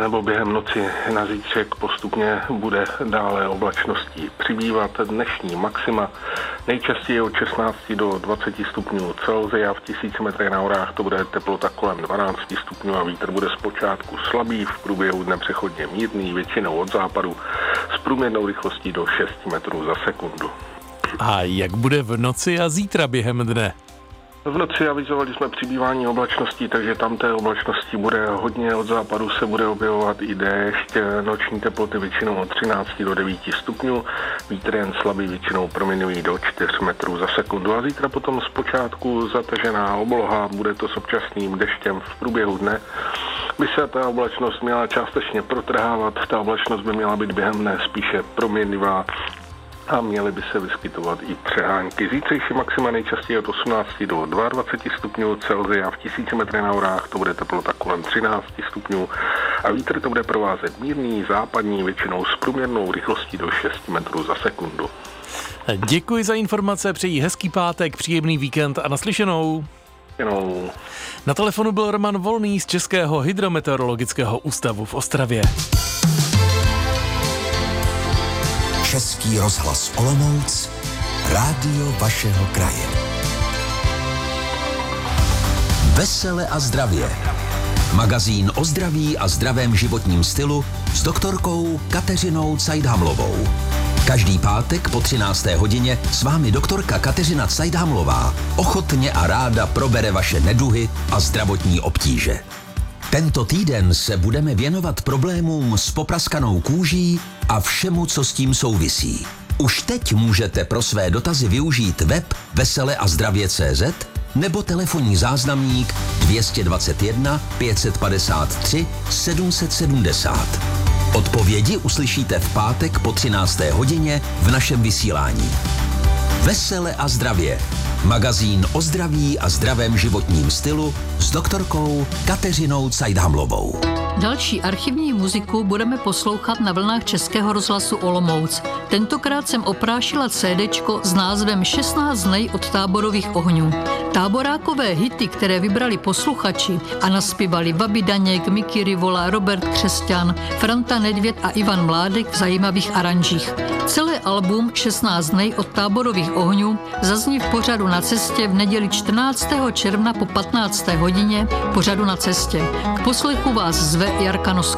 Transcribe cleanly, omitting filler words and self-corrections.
nebo během noci na zítřek postupně bude dále oblačností přibývat. Dnešní maxima nejčastěji od 16 do 20 stupňů Celsia, v 1000 metrech na horách to bude teplota kolem 12 stupňů a vítr bude zpočátku slabý, v průběhu dne přechodně mírný, většinou od západu s průměrnou rychlostí do 6 metrů za sekundu. A jak bude v noci a zítra během dne? V noci avizovali jsme přibývání oblačností, takže tam té oblačnosti bude hodně, od západu se bude objevovat i déšť, noční teploty většinou od 13 do 9 stupňů, vítr jen slabý, většinou proměnlivý do 4 metrů za sekundu a zítra potom zpočátku zatažená obloha, bude to s občasným deštěm v průběhu dne. By se ta oblačnost měla částečně protrhávat, ta oblačnost by měla být během dne spíše proměnlivá a měly by se vyskytovat i přehánky. Zítřejší maxima nejčastěji od 18 do 22 stupňů Celsia, v 1000 metrech na horách to bude teplota kolem 13 stupňů a vítr to bude provázet mírný, západní, většinou s průměrnou rychlostí do 6 metrů za sekundu. Děkuji za informace, přeji hezký pátek, příjemný víkend a naslyšenou. Na telefonu byl Roman Volný z Českého hydrometeorologického ústavu v Ostravě. Český rozhlas Olomouc, rádio vašeho kraje. Vesele a zdravě. Magazín o zdraví a zdravém životním stylu s doktorkou Kateřinou Cajdhamlovou. Každý pátek po 13. hodině s vámi doktorka Kateřina Cajdhamlová ochotně a ráda probere vaše neduhy a zdravotní obtíže. Tento týden se budeme věnovat problémům s popraskanou kůží a všemu, co s tím souvisí. Už teď můžete pro své dotazy využít web veseleazdravě.cz nebo telefonní záznamník 221 553 770. Odpovědi uslyšíte v pátek po 13. hodině v našem vysílání. Vesele a zdravě. Magazín o zdraví a zdravém životním stylu s doktorkou Kateřinou Cajdhamlovou. Další archivní muziku budeme poslouchat na vlnách Českého rozhlasu Olomouc. Tentokrát jsem oprášila CDčko s názvem 16 dnů od táborových ohňů. Táborákové hity, které vybrali posluchači a naspívali Babi Daněk, Miky Rivola, Robert Křesťan, Franta Nedvěd a Ivan Mládek v zajímavých aranžích. Celé album 16 dnů od táborových ohňů zazní v pořadu Na cestě v neděli 14. června po 15. hodině pořadu Na cestě. K poslechu vás zve Jarka Noska.